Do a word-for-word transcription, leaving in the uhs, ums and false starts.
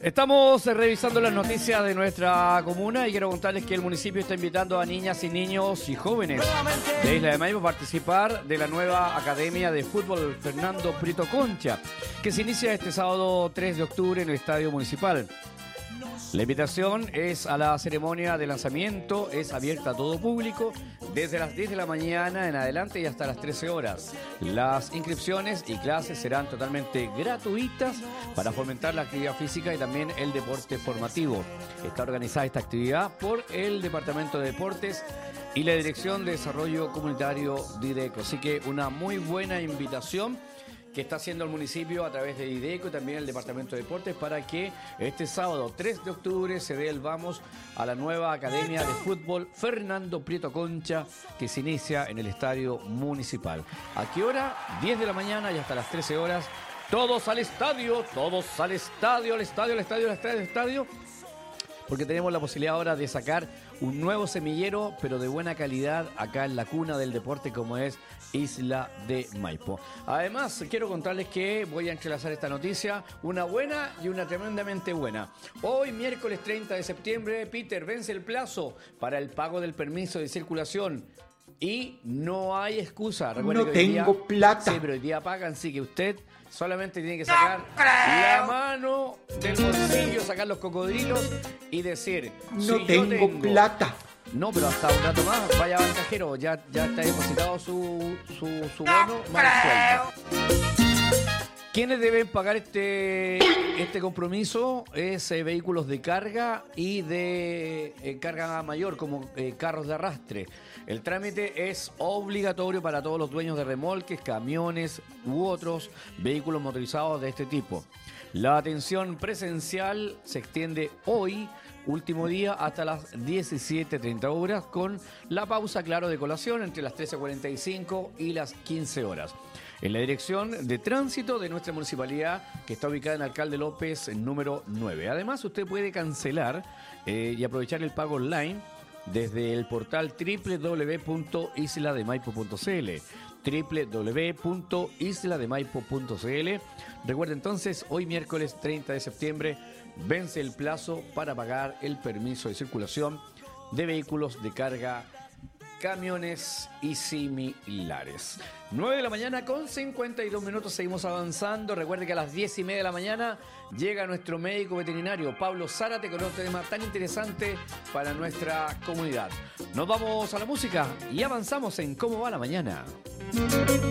Estamos revisando las noticias de nuestra comuna y quiero contarles que el municipio está invitando a niñas y niños y jóvenes de Isla de Maipo a participar de la nueva Academia de Fútbol Fernando Prieto Concha, que se inicia este sábado tres de octubre en el Estadio Municipal. La invitación es a la ceremonia de lanzamiento, es abierta a todo público desde las diez de la mañana en adelante y hasta las trece horas. Las inscripciones y clases serán totalmente gratuitas para fomentar la actividad física y también el deporte formativo. Está organizada esta actividad por el Departamento de Deportes y la Dirección de Desarrollo Comunitario Dideco. Así que una muy buena invitación que está haciendo el municipio a través de Dideco y también el Departamento de Deportes para que este sábado tres de octubre se dé el vamos a la nueva Academia de Fútbol Fernando Prieto Concha que se inicia en el Estadio Municipal. ¿A qué hora? diez de la mañana y hasta las trece horas. Todos al estadio, todos al estadio, al estadio, al estadio, al estadio, al estadio. Porque tenemos la posibilidad ahora de sacar un nuevo semillero, pero de buena calidad, acá en la cuna del deporte como es Isla de Maipo. Además, quiero contarles que voy a entrelazar esta noticia, una buena y una tremendamente buena. Hoy, miércoles treinta de septiembre, Peter, vence el plazo para el pago del permiso de circulación. Y no hay excusa. Recuerde no que hoy tengo día, plata. Sí, pero hoy día pagan, sí que usted solamente tiene que sacar la mano del bolsillo, sacar los cocodrilos y decir, No si tengo, yo tengo plata. No, pero hasta un rato más, vaya al cajero, ya, ya está depositado su, su, su bono más sueldo. ¿Quiénes deben pagar este, este compromiso? Es eh, vehículos de carga y de eh, carga mayor, como eh, carros de arrastre. El trámite es obligatorio para todos los dueños de remolques, camiones u otros vehículos motorizados de este tipo. La atención presencial se extiende hoy, último día, hasta las diecisiete treinta horas, con la pausa, claro, de colación entre las trece cuarenta y cinco y las quince horas. En la dirección de tránsito de nuestra municipalidad, que está ubicada en Alcalde López, número nueve. Además, usted puede cancelar eh, y aprovechar el pago online desde el portal doble u doble u doble u punto isla de maipo punto c l. doble u doble u doble u punto isla de maipo punto c l. Recuerda entonces, hoy miércoles treinta de septiembre, vence el plazo para pagar el permiso de circulación de vehículos de carga, camiones y similares. nueve de la mañana con cincuenta y dos minutos, seguimos avanzando. Recuerde que a las diez y media de la mañana llega nuestro médico veterinario Pablo Zárate con otro tema tan interesante para nuestra comunidad. Nos vamos a la música y avanzamos en Cómo va la mañana.